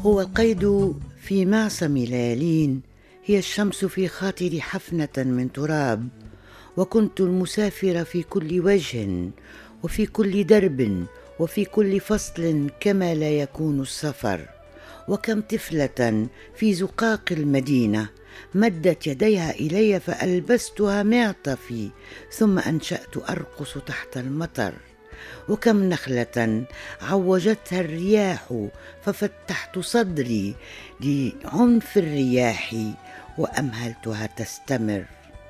هو القيد في معصم ليالين، هي الشمس في خاطري حفنة من تراب. وكنت المسافر في كل وجه وفي كل درب وفي كل فصل كما لا يكون السفر. وكم طفلة في زقاق المدينة مدت يديها إلي فألبستها معطفي، ثم أنشأت أرقص تحت المطر. وكم نخلة عوجتها الرياح ففتحت صدري لعنف الرياح وأمهلتها تستمر.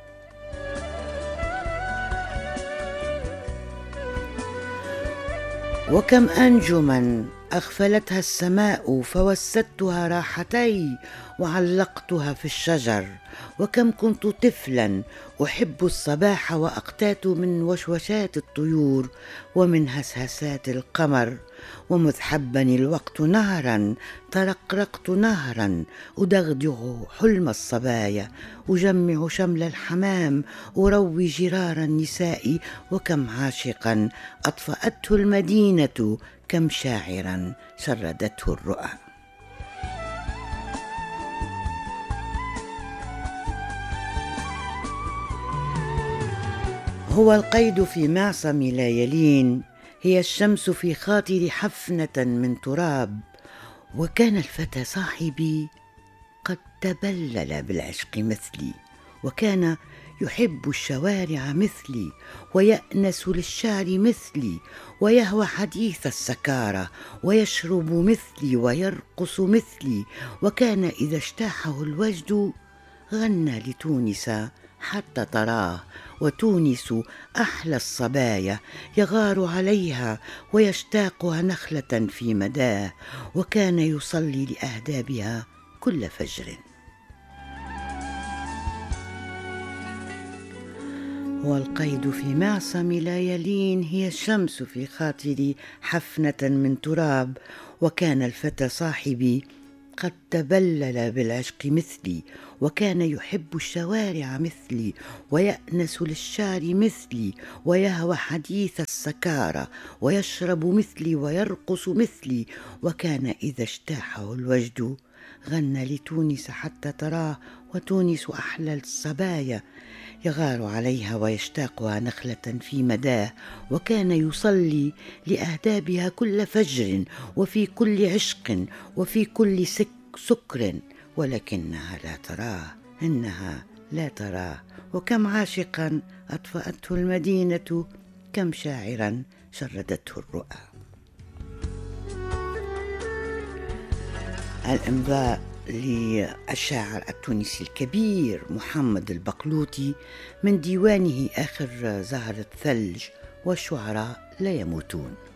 وكم أنجما أغفلتها السماء فوسدتها راحتي وعلقتها في الشجر. وكم كنت طفلا أحب الصباح وأقتات من وشوشات الطيور ومن هسهسات القمر. ومذ حبني الوقت نهرا ترقرقت نهرا أدغدغ حلم الصبايا، أجمع شمل الحمام، أروي جرار النساء. وكم عاشقا أطفأته المدينة، كم شاعرا شردته الرؤى. هو القيد في معصم لا يلين، هي الشمس في خاطري حفنة من تراب. وكان الفتى صاحبي قد تبلل بالعشق مثلي، وكان يحب الشوارع مثلي، ويأنس للشعر مثلي، ويهوى حديث السكارى، ويشرب مثلي ويرقص مثلي. وكان إذا اجتاحه الوجد غنى لتونس حتى تراه، وتونس أحلى الصبايا، يغار عليها ويشتاقها نخلة في مداه. وكان يصلي لأهدابها كل فجر. والقيد في معصم لا يلين، هي الشمس في خاطري حفنة من تراب. وكان الفتى صاحبي قد تبلل بالعشق مثلي، وكان يحب الشوارع مثلي، ويأنس للشعر مثلي، ويهوى حديث السكارى، ويشرب مثلي ويرقص مثلي. وكان إذا اجتاحه الوجد غنى لتونس حتى تراه، وتونس أحلى الصبايا، يغار عليها ويشتاقها نخلة في مداه. وكان يصلي لأهدابها كل فجر، وفي كل عشق، وفي كل سكر، ولكنها لا تراه، إنها لا تراه. وكم عاشقا أطفأته المدينة، كم شاعرا شردته الرؤى. الإمضاء للشاعر التونسي الكبير محمد البقلوطي من ديوانه آخر زهرة ثلج، والشعراء لا يموتون.